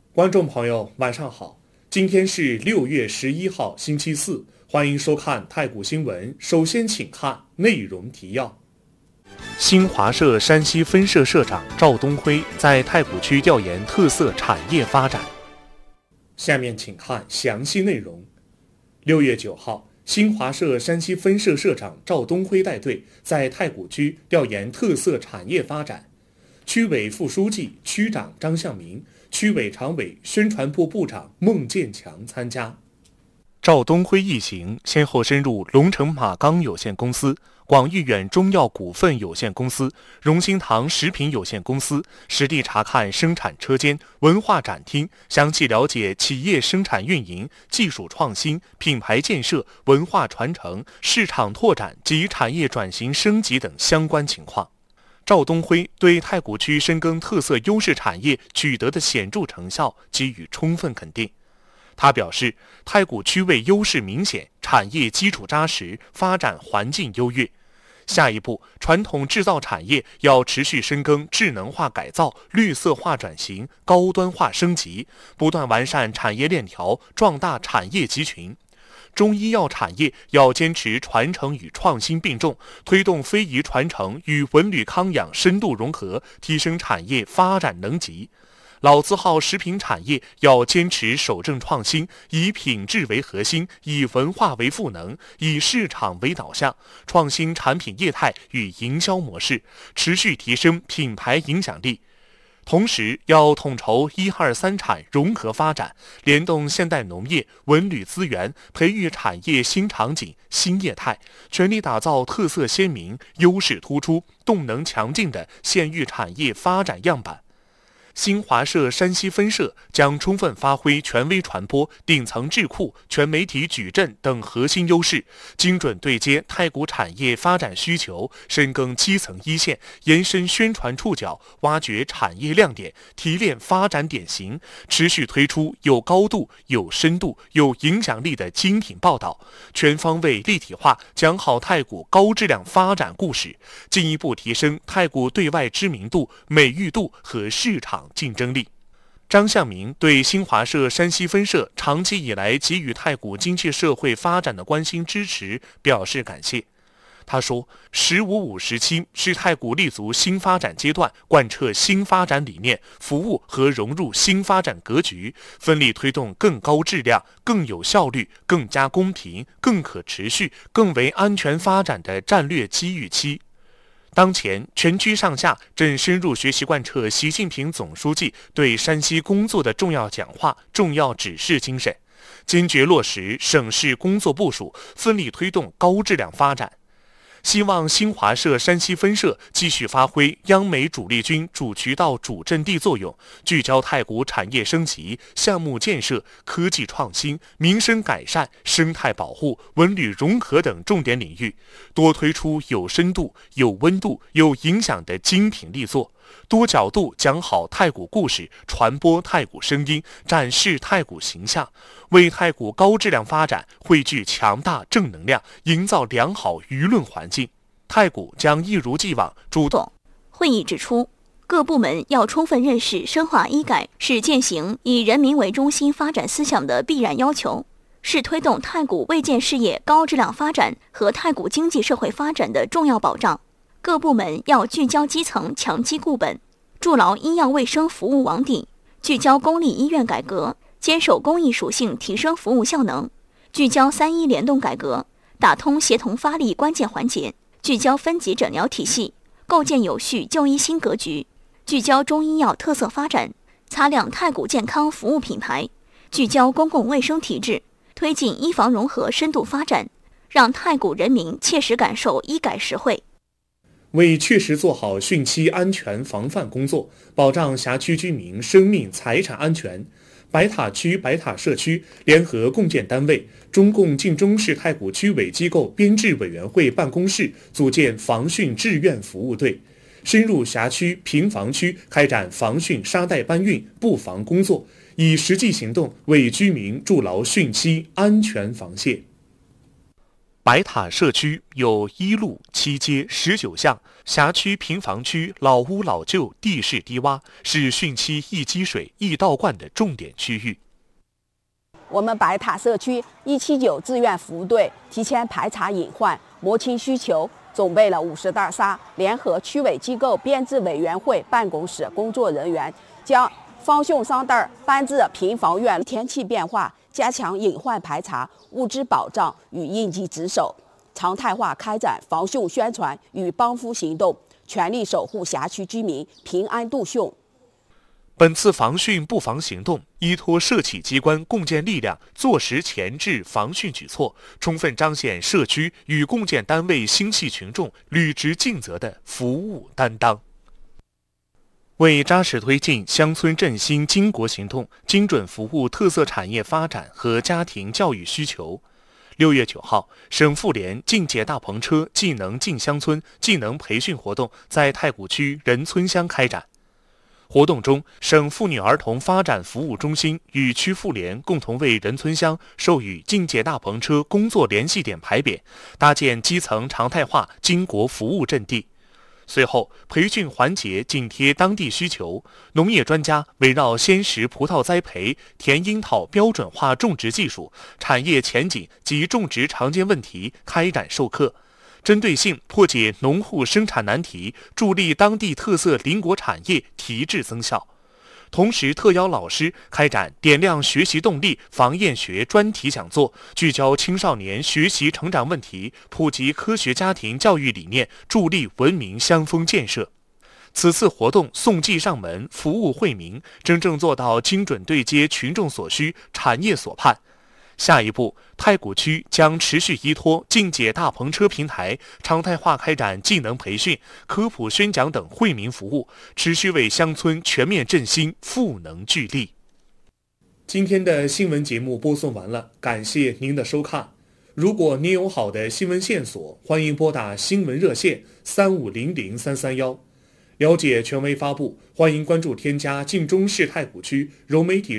观众朋友，晚上好！今天是6月11号，星期四，欢迎收看太谷新闻。首先，请看内容提要。新华社山西分社社长赵东辉在太谷区调研特色产业发展。下面请看详细内容。6月9号，新华社山西分社社长赵东辉带队在太谷区调研特色产业发展。区委副书记、区长张向明、区委常委、宣传部部长孟建强参加。赵东辉一行先后深入龙城马钢有限公司、广誉远中药股份有限公司、荣兴堂食品有限公司，实地查看生产车间、文化展厅，详细了解企业生产运营、技术创新、品牌建设、文化传承、市场拓展及产业转型升级等相关情况。赵东辉对太谷区深耕特色优势产业取得的显著成效给予充分肯定。他表示，太谷区位优势明显，产业基础扎实，发展环境优越。下一步，传统制造产业要持续深耕智能化改造、绿色化转型、高端化升级，不断完善产业链条，壮大产业集群。中医药产业要坚持传承与创新并重，推动非遗传承与文旅康养深度融合，提升产业发展能级。老字号食品产业要坚持守正创新，以品质为核心，以文化为赋能，以市场为导向，创新产品业态与营销模式，持续提升品牌影响力。同时要统筹1、2、3产融合发展，联动现代农业、文旅资源，培育产业新场景、新业态，全力打造特色鲜明、优势突出、动能强劲的县域产业发展样板。新华社山西分社将充分发挥权威传播、顶层智库、全媒体矩阵等核心优势，精准对接太谷产业发展需求，深耕基层一线，延伸宣传触角，挖掘产业亮点，提炼发展典型，持续推出有高度、有深度、有影响力的精品报道，全方位立体化讲好太谷高质量发展故事，进一步提升太谷对外知名度、美誉度和市场竞争力。张向明对新华社山西分社长期以来给予太谷经济社会发展的关心支持表示感谢。他说，“15-5-17”是太谷立足新发展阶段，贯彻新发展理念，服务和融入新发展格局，奋力推动更高质量、更有效率、更加公平、更可持续、更为安全发展的战略机遇期。当前，全区上下正深入学习贯彻习近平总书记对山西工作的重要讲话、重要指示精神，坚决落实省市工作部署，奋力推动高质量发展。希望新华社山西分社继续发挥央美主力军主渠道主阵地作用，聚焦太谷产业升级、项目建设、科技创新、民生改善、生态保护、文旅融合等重点领域，多推出有深度、有温度、有影响的精品力作，多角度讲好太谷故事，传播太谷声音，展示太谷形象，为太谷高质量发展汇聚强大正能量，营造良好舆论环境。太谷将一如既往主动。 会议指出，各部门要充分认识深化医改是践行以人民为中心发展思想的必然要求，是推动太谷卫健事业高质量发展和太谷经济社会发展的重要保障。各部门要聚焦基层，强基固本，筑牢医药卫生服务网顶，聚焦公立医院改革，坚守公益属性，提升服务效能，聚焦3医联动改革，打通协同发力关键环节，聚焦分级诊疗体系，构建有序就医新格局，聚焦中医药特色发展，擦亮太谷健康服务品牌，聚焦公共卫生体制，推进医防融合深度发展，让太谷人民切实感受医改实惠。 为确实做好汛期安全防范工作，保障辖区居民生命财产安全，白塔区白塔社区联合共建单位中共晋中市太谷区委机构编制委员会办公室组建防汛志愿服务队，深入辖区平房区开展防汛沙袋搬运布防工作，以实际行动为居民筑牢汛期安全防线。白塔社区有1路7街19巷， 辖区平房区老屋老旧、地势低洼，是汛期易积水、易倒灌的重点区域。 我们白塔社区179志愿服务队提前排查隐患，摸清需求，准备了50袋沙，联合区委机构编制委员会办公室工作人员，将防汛沙袋搬至平房院。天气变化，加强隐患排查、物资保障与应急值守，常态化开展防汛宣传与帮扶行动，全力守护辖区居民平安度汛。 本次防汛布防行动依托社企机关共建力量，坐实前置防汛举措，充分彰显社区与共建单位心系群众、履职尽责的服务担当。为扎实推进乡村振兴经国行动，精准服务特色产业发展和家庭教育需求，6月9号，省妇联进阶大篷车技能进乡村技能培训活动在太谷区仁村乡开展。活动中，省妇女儿童发展服务中心与区妇联共同为仁村乡授予进阶大篷车工作联系点牌匾，搭建基层常态化经国服务阵地。随后，培训环节紧贴当地需求，农业专家围绕鲜食葡萄栽培、甜樱桃标准化种植技术、产业前景及种植常见问题开展授课，针对性破解农户生产难题，助力当地特色邻国产业提质增效。同时，特邀老师开展点亮学习动力防厌学专题讲座，聚焦青少年学习成长问题，普及科学家庭教育理念，助力文明乡风建设。此次活动送技上门，服务惠民，真正做到精准对接群众所需、产业所盼。下一步，太谷区将持续依托进阶大篷车平台，常态化开展技能培训、科普宣讲等惠民服务，持续为乡村全面振兴赋能聚力。今天的新闻节目播送完了，感谢您的收看。如果您有好的新闻线索，欢迎拨打新闻热线3500-331。了解权威发布，欢迎关注添加晋中市太谷区融媒体